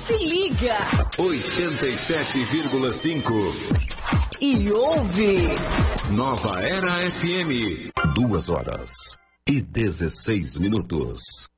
Se liga. 87,5. E ouve. Nova Era FM. 2h16.